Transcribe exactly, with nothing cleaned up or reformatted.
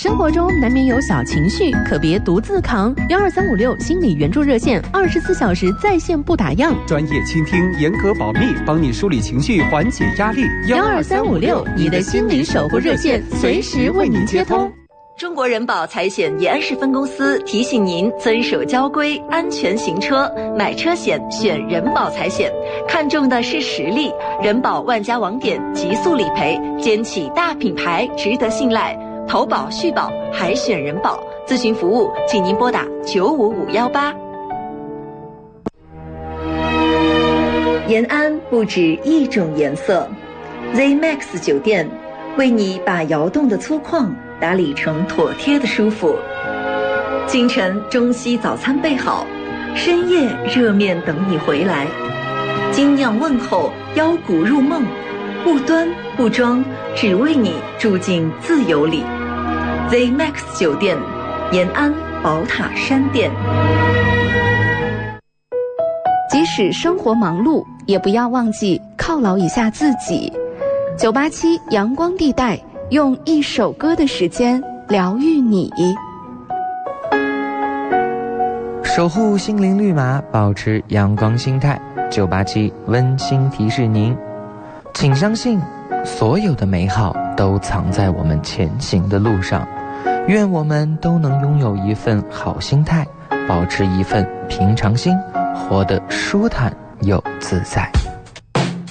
生活中难免有小情绪，可别独自扛。幺二三五六心理援助热线，二十四小时在线不打烊， 专业倾听，严格保密，帮你梳理情绪，缓解压力。 幺二三五六，你的心理守护热线，随时为您接通。 中国人保财险延安市分公司提醒您遵守交规，安全行车，买车险选人保财险，看重的是实力。人保万家网点，极速理赔，肩起大品牌，值得信赖。投保续保还选人保，咨询服务请您拨打九五五幺八。延安不止一种颜色 ，Z Max 酒店为你把窑洞的粗犷打理成妥帖的舒服。清晨中西早餐备好，深夜热面等你回来。精酿问候，邀鼓入梦，不端不装，只为你住进自由里。Z Max 酒店，延安宝塔山店。 即使生活忙碌，也不要忘记犒劳一下自己。九八七阳光地带，用一首歌的时间疗愈你。 守护心灵绿码，保持阳光心态。九八七温馨提示您，请相信，所有的美好都藏在我们前行的路上。愿我们都能拥有一份好心态，保持一份平常心，活得舒坦又自在。